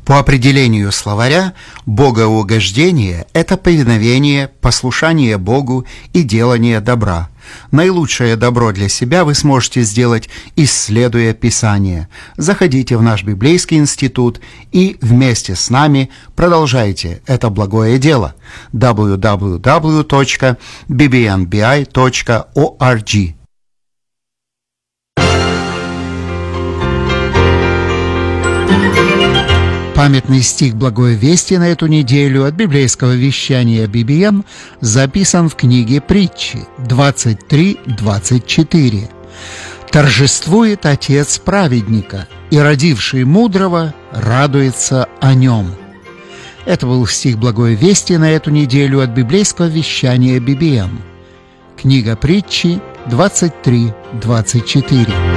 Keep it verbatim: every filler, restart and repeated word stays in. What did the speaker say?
По определению словаря, богоугождение – это повиновение, послушание Богу и делание добра. Наилучшее добро для себя вы сможете сделать, исследуя Писание. Заходите в наш библейский институт и вместе с нами продолжайте это благое дело. дабл ю дабл ю дабл ю точка би би эн би ай точка орг Памятный стих «Благой вести» на эту неделю от библейского вещания би би эм записан в книге «Притчи» двадцать три двадцать четыре. «Торжествует отец праведника, и родивший мудрого радуется о нем». Это был стих «Благой вести» на эту неделю от библейского вещания би би эм. Книга «Притчи» двадцать три двадцать четыре.